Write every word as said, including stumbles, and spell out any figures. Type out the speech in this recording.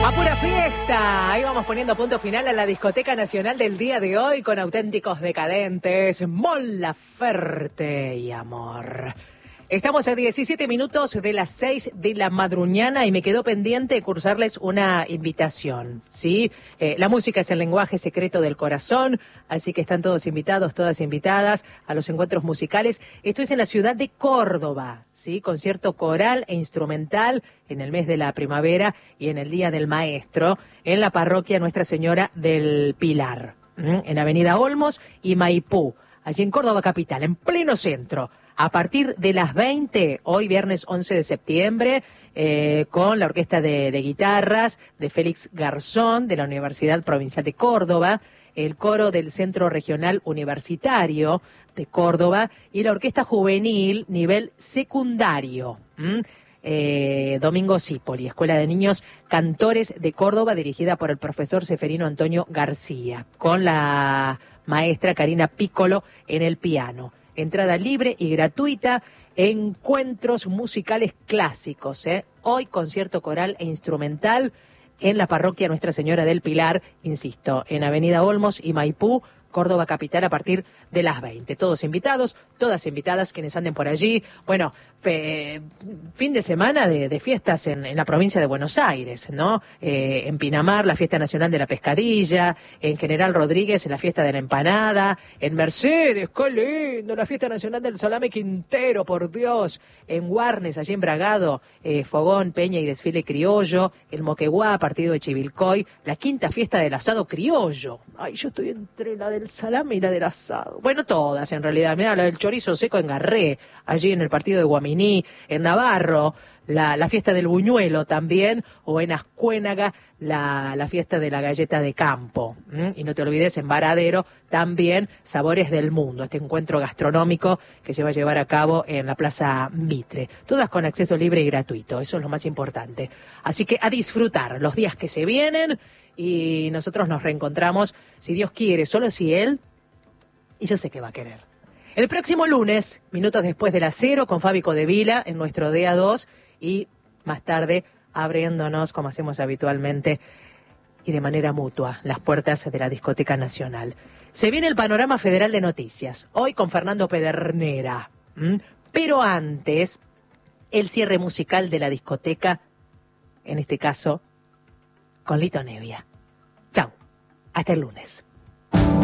A pura fiesta, ahí vamos poniendo punto final a la discoteca nacional del día de hoy con auténticos decadentes, Mon Laferte y Amor. Estamos a diecisiete minutos de las seis de la madruñana y me quedó pendiente cursarles una invitación, ¿sí? Eh, la música es el lenguaje secreto del corazón, así que están todos invitados, todas invitadas a los encuentros musicales. Esto es en la ciudad de Córdoba, ¿sí? Concierto coral e instrumental en el mes de la primavera y en el Día del Maestro, en la parroquia Nuestra Señora del Pilar, ¿m? En Avenida Olmos y Maipú, allí en Córdoba capital, en pleno centro. A partir de las veinte, hoy viernes once de septiembre, eh, con la Orquesta de, de Guitarras de Félix Garzón, de la Universidad Provincial de Córdoba, el Coro del Centro Regional Universitario de Córdoba y la Orquesta Juvenil Nivel Secundario. ¿Mm? Eh, Domingo Cipoli, Escuela de Niños Cantores de Córdoba, dirigida por el profesor Seferino Antonio García, con la maestra Karina Piccolo en el piano. Entrada libre y gratuita, encuentros musicales clásicos, ¿eh? Hoy concierto coral e instrumental en la parroquia Nuestra Señora del Pilar, insisto, en Avenida Olmos y Maipú, Córdoba capital, a partir de las veinte. Todos invitados, todas invitadas, quienes anden por allí. Bueno, fe, fin de semana de, de fiestas en, en la provincia de Buenos Aires, ¿no? Eh, en Pinamar, la fiesta nacional de la pescadilla, en General Rodríguez, la fiesta de la empanada, en Mercedes, qué lindo, la fiesta nacional del salame Quintero, por Dios, en Warnes, allí en Bragado, eh, fogón, peña y desfile criollo, el Moquegua, partido de Chivilcoy, la quinta fiesta del asado criollo. Ay, yo estoy entre la del salame y la del asado. Bueno, todas en realidad. Mirá, la del chorizo seco en Garré, allí en el partido de Guaminí, en Navarro, la, la fiesta del buñuelo también, o en Ascuénaga, la, la fiesta de la galleta de campo. ¿Mm? Y no te olvides, en Varadero, también Sabores del Mundo, este encuentro gastronómico que se va a llevar a cabo en la Plaza Mitre. Todas con acceso libre y gratuito, eso es lo más importante. Así que a disfrutar los días que se vienen y nosotros nos reencontramos, si Dios quiere, solo si Él, y yo sé que va a querer. El próximo lunes, minutos después de las cero, con Fabi Codevila en nuestro D A dos y más tarde abriéndonos, como hacemos habitualmente, y de manera mutua, las puertas de la Discoteca Nacional. Se viene el panorama federal de noticias, hoy con Fernando Pedernera. ¿Mm? Pero antes, el cierre musical de la discoteca, en este caso, con Lito Nevia. Chau, hasta el lunes.